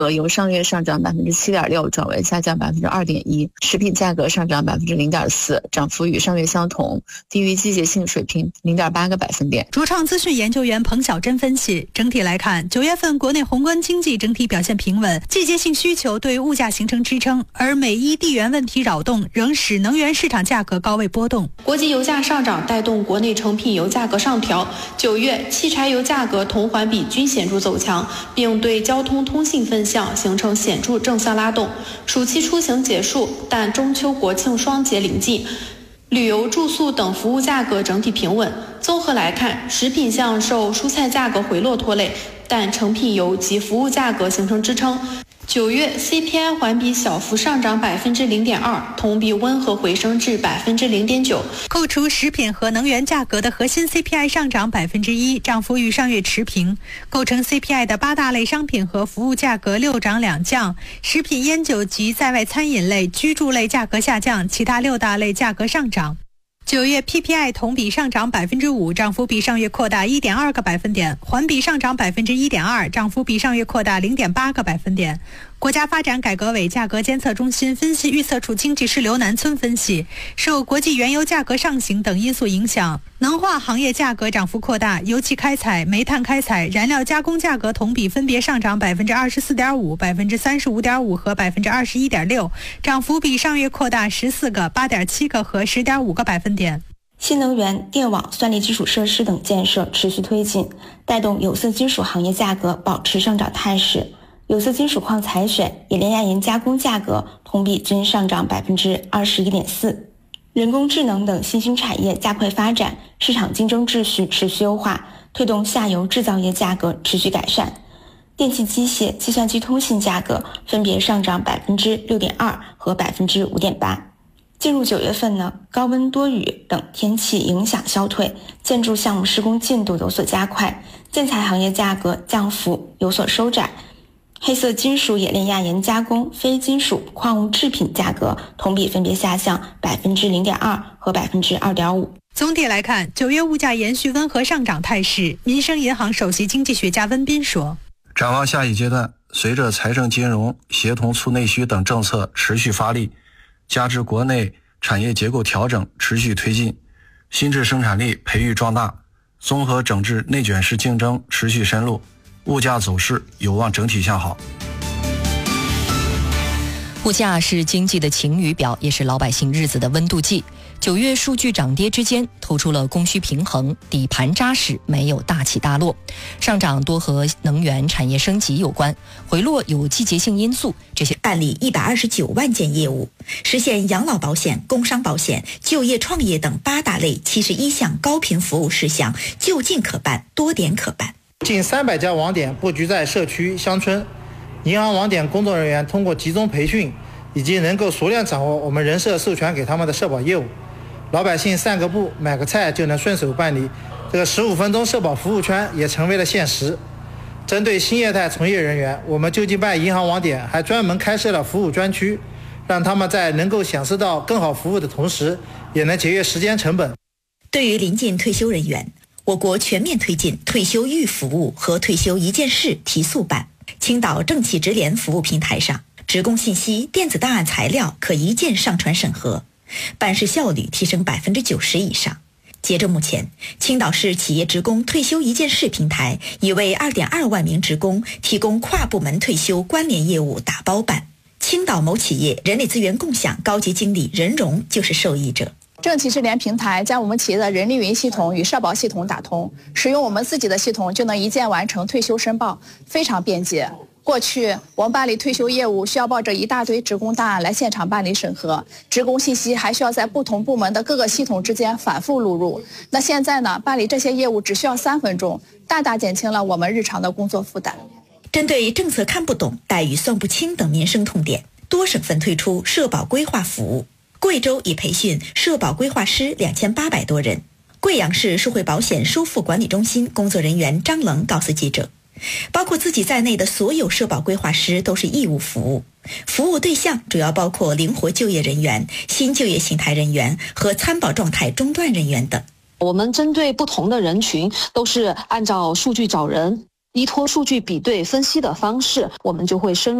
由上月上涨7.6%转为下降2.1%，食品价格上涨0.4%，涨幅与上月相同，低于季节性水平0.8个百分点。 主创资讯研究员彭晓珍分析，整体来看，9月份国内宏观经济整体表现平稳，季节性需求对物价形成支撑，而美伊地缘问题扰动仍使能源市场价格高位波动。 国际油价上涨带动国内成品油价格上调，9月汽柴油价格同环比均显著走强，并对交通通信分项形成显著正向拉动。暑期出行结束，但中秋国庆双节临近，旅游住宿等服务价格整体平稳。综合来看，食品项受蔬菜价格回落拖累，但成品油及服务价格形成支撑。9月 CPI 环比小幅上涨0.2%，同比温和回升至0.9%。 扣除食品和能源价格的核心 CPI 上涨1%，涨幅与上月持平。构成 CPI 的8大类商品和服务价格6涨2降，食品、烟酒及在外餐饮类、居住类价格下降，其他6大类价格上涨。9月 PPI 同比上涨5%，涨幅比上月扩大1.2个百分点，环比上涨1.2%，涨幅比上月扩大0.8个百分点。国家发展改革委价格监测中心分析预测处经济师刘南村分析，受国际原油价格上行等因素影响，能化行业价格涨幅扩大，油气开采、煤炭开采、燃料加工价格同比分别上涨24.5%、35.5%和21.6%，涨幅比上月扩大14个、8.7个和10.5个百分点。 新能源、电网、算力基础设施等建设持续推进，带动有色金属行业价格保持上涨态势。有色金属矿采选、冶炼亚盐加工价格同比均上涨21.4%。人工智能等新兴产业加快发展，市场竞争秩序持续优化，推动下游制造业价格持续改善。电气机械、计算机通信价格分别上涨6.2%和5.8%。进入9月份呢，高温多雨等天气影响消退，建筑项目施工进度有所加快，建材行业价格降幅有所收窄。黑色金属冶炼亚盐加工、非金属矿物制品价格同比分别下降0.2%和2.5%。 总体来看，9月物价延续温和上涨态势。民生银行首席经济学家温彬说， 展望下一阶段，随着财政金融协同促内需等政策持续发力，加之国内产业结构调整持续推进，新质生产力培育壮大，综合整治内卷式竞争持续深入，物价走势有望整体向好。 物价是经济的晴雨表，也是老百姓日子的温度计。9月数据涨跌之间透出了供需平衡，底盘扎实，没有大起大落。上涨多和能源产业升级有关，回落有季节性因素。这些办理129万件业务，实现养老保险、工伤保险、就业创业等8大类71项高频服务事项，就近可办，多点可办。 近300家网点布局在社区、乡村，银行网点工作人员通过集中培训，以及能够熟练掌握我们人社授权给他们的社保业务，老百姓散个步、买个菜就能顺手办理，这个15分钟社保服务圈也成为了现实。针对新业态从业人员，我们就近办银行网点还专门开设了服务专区，让他们在能够享受到更好服务的同时，也能节约时间成本。 对于临近退休人员，我国全面推进退休预服务和退休一件事提速办。青岛政企直联服务平台上，职工信息、电子档案材料可一键上传审核，办事效率提升90%以上。截至目前，青岛市企业职工退休一件事平台已为2.2万名职工提供跨部门退休关联业务打包办。青岛某企业人力资源共享高级经理任荣就是受益者。 政企智联平台将我们企业的人力云系统与社保系统打通，使用我们自己的系统就能一键完成退休申报，非常便捷。过去我们办理退休业务需要抱着一大堆职工档案来现场办理审核，职工信息还需要在不同部门的各个系统之间反复录入。那现在呢，办理这些业务只需要3分钟，大大减轻了我们日常的工作负担。 针对政策看不懂、待遇算不清等民生痛点，多省份推出社保规划服务。贵州已培训社保规划师2800多人。贵阳市社会保险收付管理中心工作人员张棱告诉记者，包括自己在内的所有社保规划师都是义务服务，服务对象主要包括灵活就业人员、新就业形态人员和参保状态中断人员等。 我们针对不同的人群都是按照数据找人。 依托数据比对分析的方式，我们就会深入